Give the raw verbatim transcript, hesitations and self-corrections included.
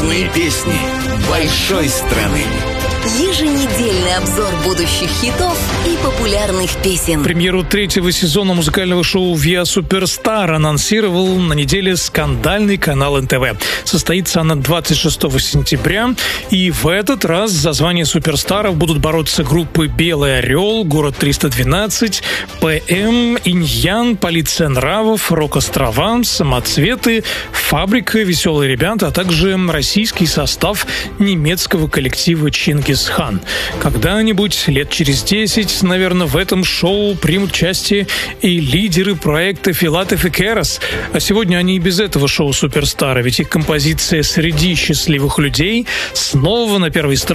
Главные песни большой страны. Еженедельный обзор будущих хитов и популярных песен. Премьеру третьего сезона музыкального шоу «Виа Суперстар» анонсировал на неделе скандальный канал эн тэ вэ. Состоится она двадцать шестого сентября, и в этот раз за звание суперстаров будут бороться группы «Белый орел», «Город триста двенадцать», пэ эм, «Инь-Ян», «Полиция нравов», «Рок-острова», «Самоцветы», «Фабрика», «Веселые ребята», а также российский состав немецкого коллектива «Чингисхан». Когда-нибудь, лет через десять, наверное, в этом шоу примут участие и лидеры проекта «Филатов и Керос». А сегодня они и без этого шоу суперстары, ведь их композиция «Среди счастливых людей» снова на первой строчке